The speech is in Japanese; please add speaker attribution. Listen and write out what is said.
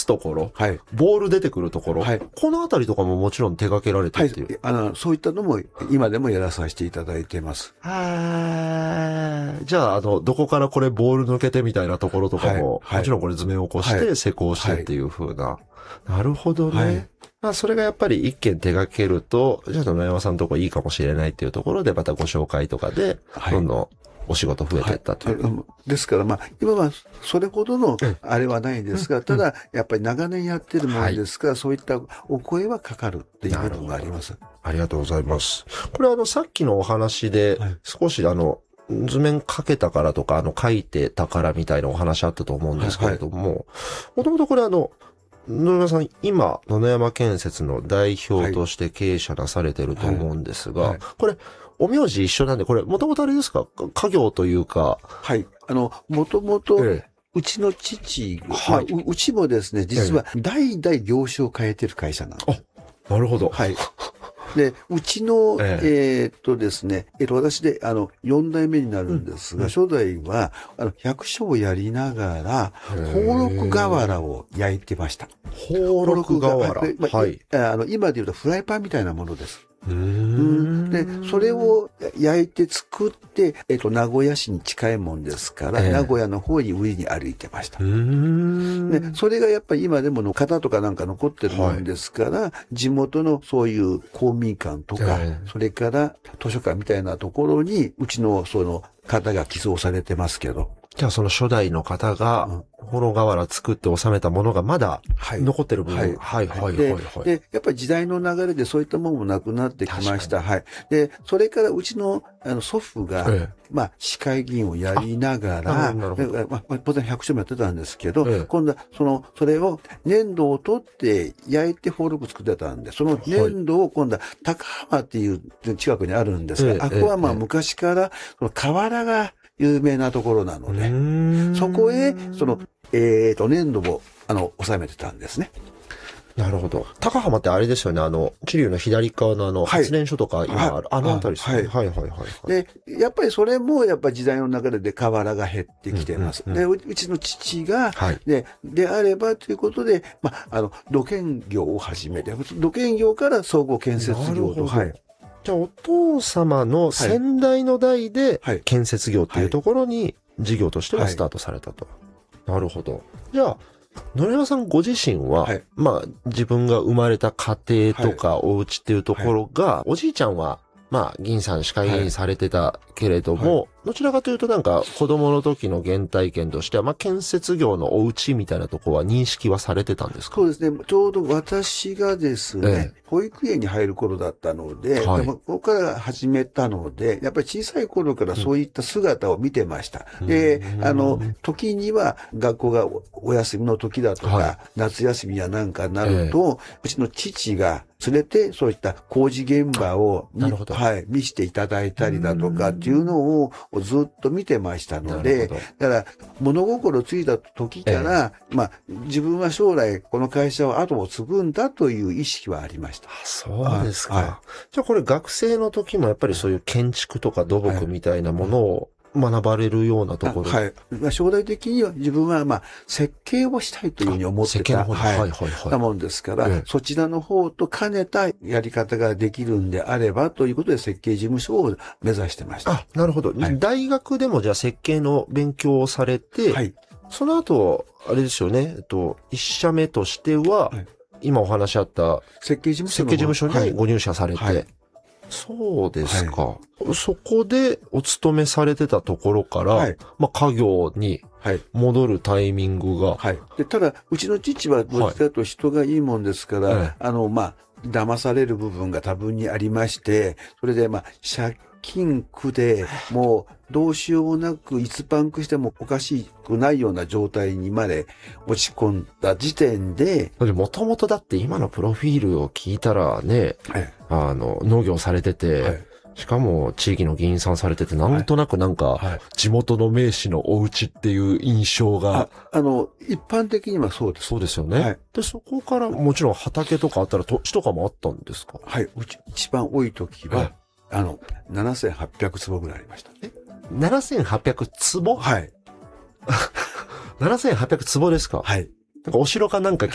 Speaker 1: ところ、
Speaker 2: はい。
Speaker 1: ボール出てくるところ、
Speaker 2: はい。
Speaker 1: このあたりとかももちろん手掛けられてっていう。
Speaker 2: はい。そういったのも今でもやらさせていただいてます。
Speaker 1: じゃあ、どこからこれボール抜けてみたいなところとかも、
Speaker 2: はい。
Speaker 1: もちろんこれ図面を起こして、施工してっていう風な。なるほどね。はい、まあ、それがやっぱり一件手掛けると、じゃあ野山さんのとこいいかもしれないっていうところで、またご紹介とかで、どんどんお仕事増えていったという。
Speaker 2: はいはい、ですから、まあ、今はそれほどのあれはないんですが、ただ、やっぱり長年やってるものですから、そういったお声はかかるっていう部分があります。
Speaker 1: ありがとうございます。これさっきのお話で、少し図面描けたからとか、描いてたからみたいなお話あったと思うんですけれども、もともとこれ野山さん、今、野々山建設の代表として経営者なされてると思うんですが、これ、お名字一緒なんで、これ、もともとあれですか？家業というか。
Speaker 2: はい。もともと、うちの父、はい、うちもですね、実は代々業種を変えてる会社なんです。
Speaker 1: あ、なるほど。
Speaker 2: はい。で、うちの、ですね、私で、4代目になるんですが、初代は、百姓をやりながら、宝禄瓦を焼いてました。
Speaker 1: 宝禄瓦。はい。
Speaker 2: 今で言うとフライパンみたいなものです。で、それを焼いて作って、名古屋市に近いもんですから、名古屋の方に売りに歩いてました。で、それがやっぱり今でもの型とかなんか残ってるもんですから、地元のそういう公民館とか、それから図書館みたいなところに、うちのその型が寄贈されてますけど。
Speaker 1: じゃあその初代の方が、幌瓦作って収めたものがまだ残ってる部分。はい。
Speaker 2: で、やっぱり時代の流れでそういったものもなくなってきました。はい。で、それからうちの祖父が、まあ、市会議員をやりながら、当然百姓もやってたんですけど、今度はそれを粘土を取って焼いて宝禄作ってたんで、その粘土を今度は高浜っていう近くにあるんですが、あこはまあ昔から瓦が有名なところなので、そこへ、粘土を、収めてたんですね。
Speaker 1: なるほど。高浜ってあれですよね、桐生の左側の発電所とか今ある、あの辺りですね。はい。
Speaker 2: で、やっぱりそれも、やっぱり時代の流れで瓦が減ってきてます。で、うちの父が、であればということで、まあ、土建業を始めて、土建業から総合建設業と。
Speaker 1: じゃあ、お父様の先代の代で、建設業っていうところに、事業としてはスタートされたと。なるほど。じゃあ、野々山さんご自身は、まあ、自分が生まれた家庭とかお家っていうところが、おじいちゃんは、まあ、議員さん、市会議員されてたけれども、どちらかというとなんか、子供の時の原体験としては、まあ、建設業のお家みたいなところは認識はされてたんですか？
Speaker 2: そうですね。ちょうど私がですね、保育園に入る頃だったので、ここから始めたので、やっぱり小さい頃からそういった姿を見てました。で、時には学校がお休みの時だとか、夏休みやなんかになると、うちの父が連れて、そういった工事現場を見せていただいたりだとかっていうのをずっと見てましたので、だから物心ついた時から、まあ、自分は将来この会社を後を継ぐんだという意識はありました。
Speaker 1: そうですか。じゃあこれ学生の時もやっぱりそういう建築とか土木みたいなものを学ばれるようなところ。
Speaker 2: 将来的には自分はまあ設計をしたいというふうに思ってた。なもんですから、そちらの方と兼ねたやり方ができるんであればということで設計事務所を目指してました。
Speaker 1: なるほど。大学でもじゃあ設計の勉強をされて、その後、あれですよね、一社目としては、今お話あった
Speaker 2: 設計事務
Speaker 1: 所にご入社されて、そうですか。そこでお勤めされてたところから、まあ家業に戻るタイミングが。
Speaker 2: でただ、うちの父はどっちかと人がいいもんですから、まあ、騙される部分が多分にありまして、それでまあ、借金苦で、もうどうしようもなく、いつパンクしてもおかしくないような状態にまで落ち込んだ時点で。
Speaker 1: もともとだって今のプロフィールを聞いたらね、農業されてて、しかも地域の議員さんされてて、なんとなくなんか、地元の名士のお家っていう印象が。
Speaker 2: 一般的にはそうです。
Speaker 1: そうですよね。で、そこからもちろん畑とかあったら土地とかもあったんですか？
Speaker 2: うち一番多い時は、7800坪ぐらいありました。
Speaker 1: 7800坪？7800坪ですか？なんかお城かなんか